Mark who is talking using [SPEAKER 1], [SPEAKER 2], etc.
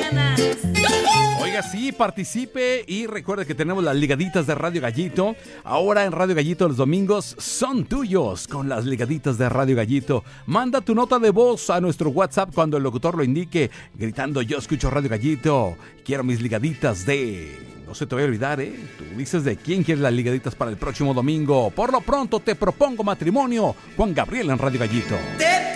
[SPEAKER 1] mañanas.
[SPEAKER 2] Oiga, sí, participe y recuerde que tenemos las ligaditas de Radio Gallito. Ahora en Radio Gallito los domingos son tuyos con las ligaditas de Radio Gallito. Manda tu nota de voz a nuestro WhatsApp cuando el locutor lo indique, gritando: yo escucho Radio Gallito, quiero mis ligaditas de... No se te va a olvidar, ¿eh? Tú dices de quién quieres las ligaditas para el próximo domingo. Por lo pronto te propongo matrimonio. Juan Gabriel en Radio Gallito.